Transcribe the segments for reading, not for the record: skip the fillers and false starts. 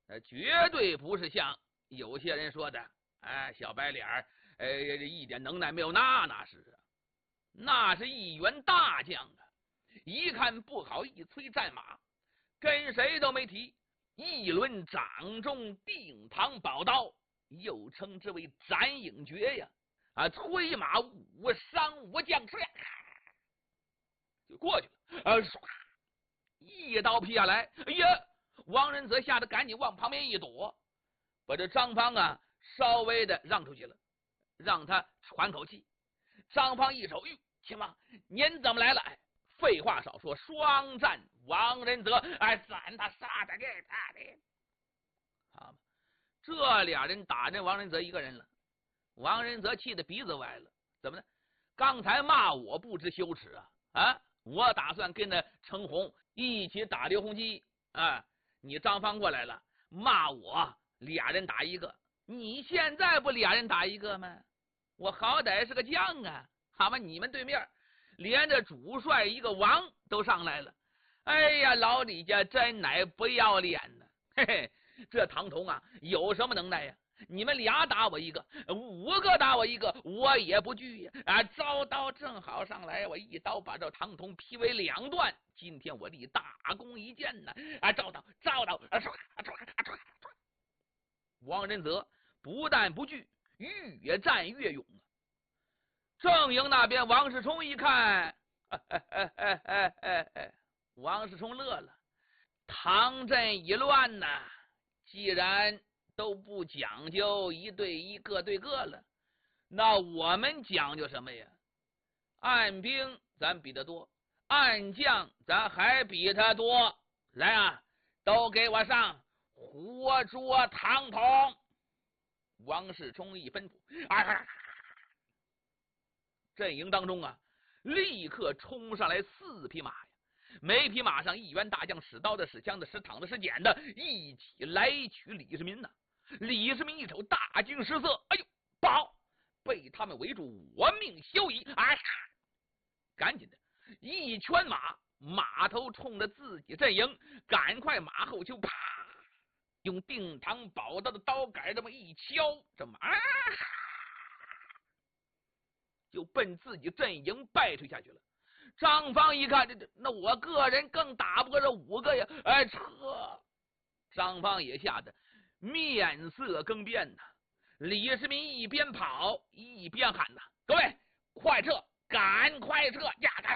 绝对不是像有些人说的，哎，小白脸一点能耐没有，那是一员大将啊！一看不好，一催战马，跟谁都没提，一轮掌中定堂宝刀，又称之为斩影诀呀！催马五伤五将士，就过去了。唰，一刀劈下来，哎呀！王仁则吓得赶紧往旁边一躲，把这张方稍微的让出去了，让他喘口气。张方一瞅，哟，亲王您怎么来了？废话少说，双战王仁则，斩他杀他给他的。好嘛，这俩人打这王仁则一个人了。王仁则气得鼻子歪了，怎么呢？刚才骂我不知羞耻我打算跟着程红一起打刘洪基你张方过来了，骂我俩人打一个，你现在不俩人打一个吗？我好歹是个将好吧，你们对面连着主帅一个王都上来了，哎呀，老李家真乃不要脸呢！嘿嘿，这唐同有什么能耐呀？你们俩打我一个，5个打我一个，我也不惧呀！招刀正好上来，我一刀把这唐同劈为2段。今天我立大功一件呢！招刀，王仁则不但不惧，越战越勇正营那边，王世充一看，王世充乐了。唐阵一乱既然都不讲究1对1个对个了，那我们讲究什么呀？暗兵咱比得多，暗将咱还比他多。来都给我上，活捉唐同！王世充一吩咐，阵营当中立刻冲上来4匹马呀！每匹马上1员大将，使刀的、使枪的、使躺的、使剪的，一起来取李世民李世民一瞅，大惊失色，哎呦，不好，被他们围住，我命休矣！赶紧的一圈马头冲着自己阵营，赶快马后就啪，用定堂宝刀的刀杆这么一敲，这马就奔自己阵营败退下去了。张方一看，那我个人更打不过这5个呀！撤！张方也吓得面色更变李世民一边跑一边喊各位快撤，赶快撤！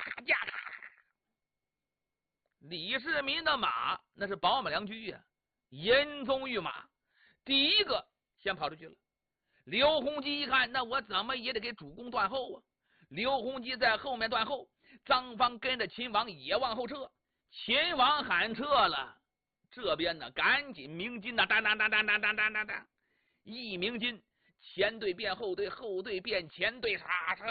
李世民的马那是宝马良驹呀，银鬃玉马，第一个先跑出去了。刘洪基一看，那我怎么也得给主公断后刘洪基在后面断后，张方跟着秦王也往后撤。秦王喊撤了，这边赶紧鸣金当，一鸣金，前队变后队，后队变前队，撤！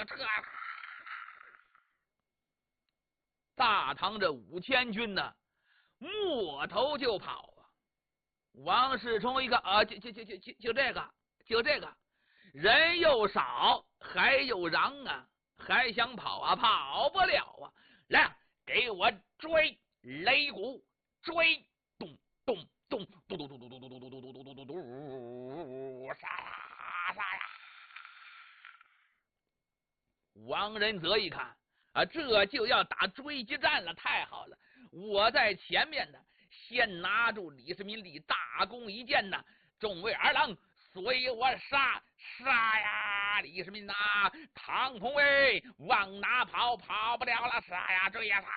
大唐这5000军摸头就跑王世充一个就这个人又少，还有瓤还想跑跑不了来，给我追！擂鼓追！咚咚咚咚咚咚咚咚咚咚咚咚咚咚咚咚，杀呀！王仁则一看这就要打追击战了，太好了！我在前面先拿住李世民，立大功一件众位儿郎随我杀呀！李世民唐同威往哪跑？跑不了了，杀呀，追呀！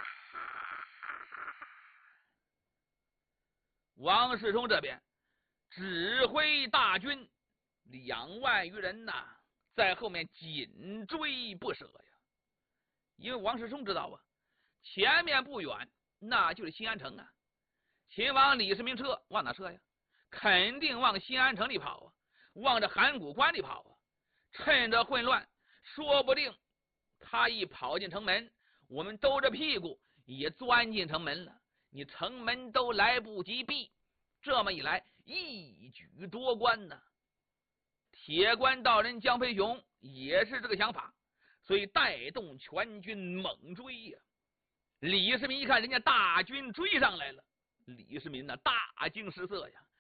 王世充这边指挥大军2万余人在后面紧追不舍呀。因为王世充知道前面不远那就是新安城秦王李世民撤往哪撤呀？肯定往新安城里跑往这函谷关里跑趁着混乱，说不定他一跑进城门，我们兜着屁股也钻进城门了，你城门都来不及闭，这么一来一举夺关铁关道人江飞雄也是这个想法，所以带动全军猛追呀。李世民一看人家大军追上来了，李世民大惊失色呀，